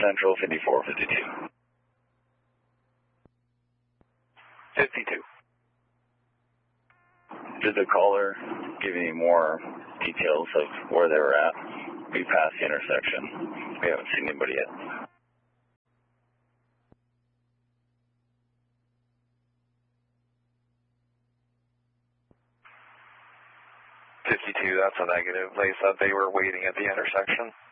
Central, 5452. 52. Did the caller give any more details of where they were at? We passed the intersection. We haven't seen anybody yet. 52, that's a negative. They said they were waiting at the intersection.